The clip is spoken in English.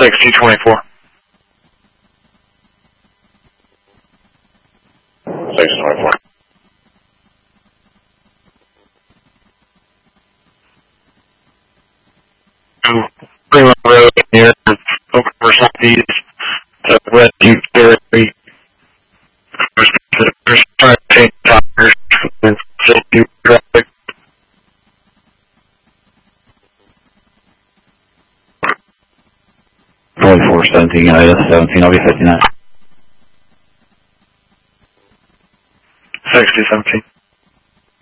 6024. 6024. Fremont Road near Oklahoma Southeast, West Dairy. Trying to change tires and safety traffic. Probably 417, IS 17, I'll be 59. 6017.